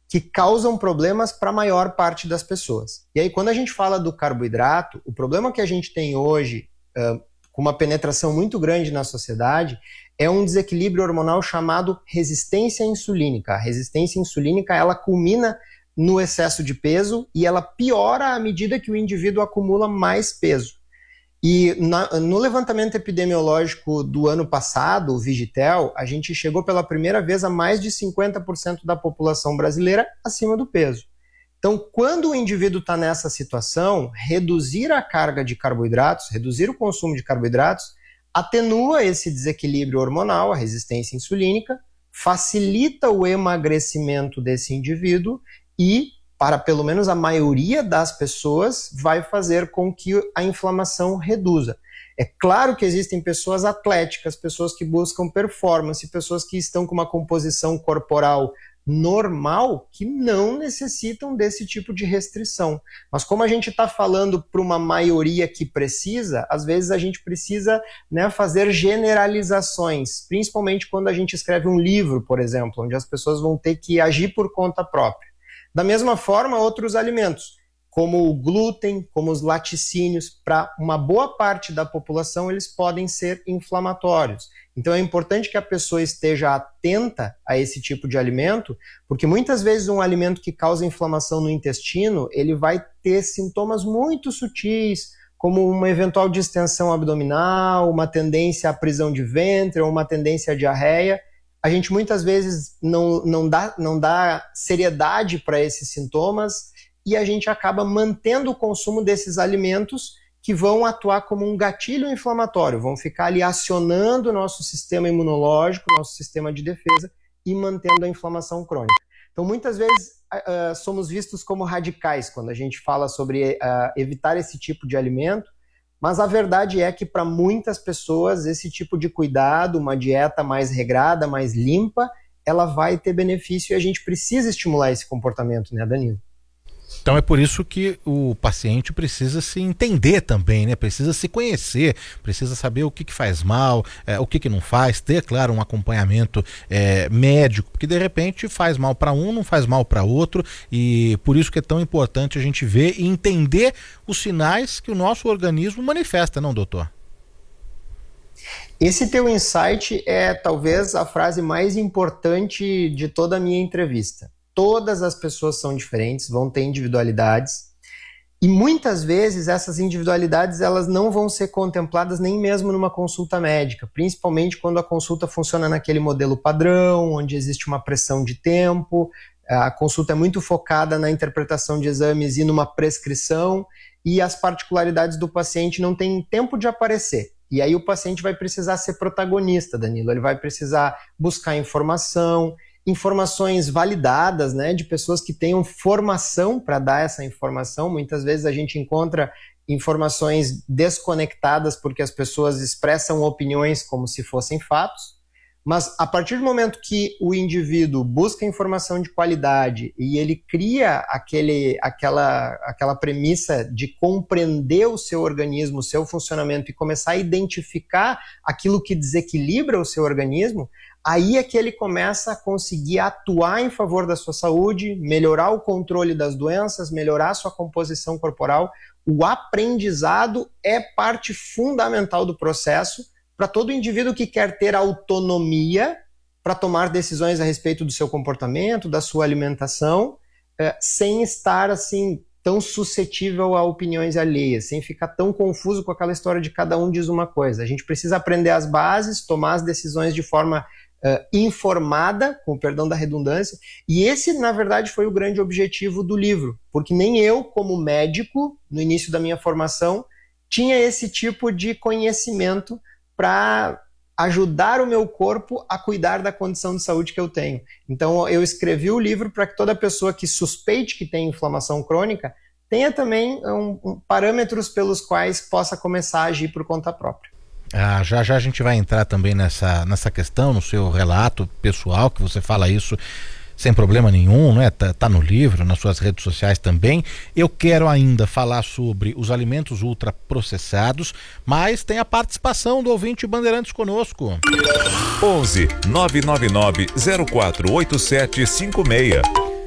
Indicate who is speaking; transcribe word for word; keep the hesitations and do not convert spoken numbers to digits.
Speaker 1: que causam problemas para a maior parte das pessoas. E aí, quando a gente fala do carboidrato, o problema que a gente tem hoje, uh, com uma penetração muito grande na sociedade, é um desequilíbrio hormonal chamado resistência insulínica. A resistência insulínica, ela culmina no excesso de peso e ela piora à medida que o indivíduo acumula mais peso. E na, no levantamento epidemiológico do ano passado, o Vigitel, a gente chegou pela primeira vez a mais de cinquenta por cento da população brasileira acima do peso. Então, quando o indivíduo está nessa situação, reduzir a carga de carboidratos, reduzir o consumo de carboidratos, atenua esse desequilíbrio hormonal, a resistência insulínica, facilita o emagrecimento desse indivíduo e, para pelo menos a maioria das pessoas, vai fazer com que a inflamação reduza. É claro que existem pessoas atléticas, pessoas que buscam performance, pessoas que estão com uma composição corporal normal, que não necessitam desse tipo de restrição. Mas como a gente está falando para uma maioria que precisa, às vezes a gente precisa, né, fazer generalizações, principalmente quando a gente escreve um livro, por exemplo, onde as pessoas vão ter que agir por conta própria. Da mesma forma, outros alimentos, como o glúten, como os laticínios, para uma boa parte da população, eles podem ser inflamatórios. Então é importante que a pessoa esteja atenta a esse tipo de alimento, porque muitas vezes um alimento que causa inflamação no intestino, ele vai ter sintomas muito sutis, como uma eventual distensão abdominal, uma tendência à prisão de ventre ou uma tendência à diarreia. A gente muitas vezes não, não, dá, não dá seriedade para esses sintomas e a gente acaba mantendo o consumo desses alimentos que vão atuar como um gatilho inflamatório, vão ficar ali acionando o nosso sistema imunológico, nosso sistema de defesa e mantendo a inflamação crônica. Então, muitas vezes, uh, somos vistos como radicais quando a gente fala sobre uh, evitar esse tipo de alimento, mas a verdade é que para muitas pessoas esse tipo de cuidado, uma dieta mais regrada, mais limpa, ela vai ter benefício e a gente precisa estimular esse comportamento, né, Danilo?
Speaker 2: Então é por isso que o paciente precisa se entender também, né? Precisa se conhecer, precisa saber o que, que faz mal, é, o que, que não faz, ter, claro, um acompanhamento é, médico, porque de repente faz mal para um, não faz mal para outro, e por isso que é tão importante a gente ver e entender os sinais que o nosso organismo manifesta, não, doutor?
Speaker 1: Esse teu insight é talvez a frase mais importante de toda a minha entrevista. Todas as pessoas são diferentes, vão ter individualidades e muitas vezes essas individualidades elas não vão ser contempladas nem mesmo numa consulta médica, principalmente quando a consulta funciona naquele modelo padrão, onde existe uma pressão de tempo, a consulta é muito focada na interpretação de exames e numa prescrição e as particularidades do paciente não têm tempo de aparecer. E aí o paciente vai precisar ser protagonista, Danilo, ele vai precisar buscar informação, informações validadas, né, de pessoas que tenham formação para dar essa informação. Muitas vezes a gente encontra informações desconectadas porque as pessoas expressam opiniões como se fossem fatos, mas a partir do momento que o indivíduo busca informação de qualidade e ele cria aquele, aquela, aquela premissa de compreender o seu organismo, o seu funcionamento e começar a identificar aquilo que desequilibra o seu organismo, aí é que ele começa a conseguir atuar em favor da sua saúde, melhorar o controle das doenças, melhorar a sua composição corporal. O aprendizado é parte fundamental do processo para todo indivíduo que quer ter autonomia para tomar decisões a respeito do seu comportamento, da sua alimentação, é, sem estar assim tão suscetível a opiniões alheias, sem ficar tão confuso com aquela história de cada um diz uma coisa. A gente precisa aprender as bases, tomar as decisões de forma Uh, informada, com o perdão da redundância, e esse, na verdade, foi o grande objetivo do livro, porque nem eu, como médico, no início da minha formação, tinha esse tipo de conhecimento para ajudar o meu corpo a cuidar da condição de saúde que eu tenho. Então, eu escrevi o livro para que toda pessoa que suspeite que tem inflamação crônica tenha também um, um, parâmetros pelos quais possa começar a agir por conta própria.
Speaker 2: Ah, já já a gente vai entrar também nessa, nessa questão, no seu relato pessoal, que você fala isso sem problema nenhum, né? Tá, tá no livro, nas suas redes sociais também. Eu quero ainda falar sobre os alimentos ultraprocessados, mas tem a participação do ouvinte Bandeirantes conosco.
Speaker 3: onze nove nove nove zero quatro oito sete cinco seis